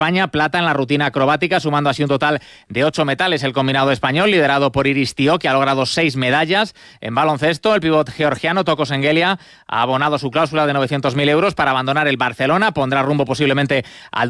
España, plata en la rutina acrobática, sumando así un total de 8 metales. El combinado español, liderado por Iris Tío, que ha logrado 6 medallas. En baloncesto, el pívot georgiano Toko Sengelia ha abonado su cláusula de 900.000 euros para abandonar el Barcelona. Pondrá rumbo posiblemente al